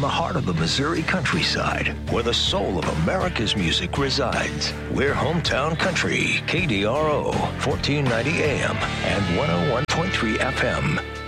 the heart of the Missouri countryside, where the soul of America's music resides. We're Hometown Country, KDRO, 1490 AM and 101.3 FM.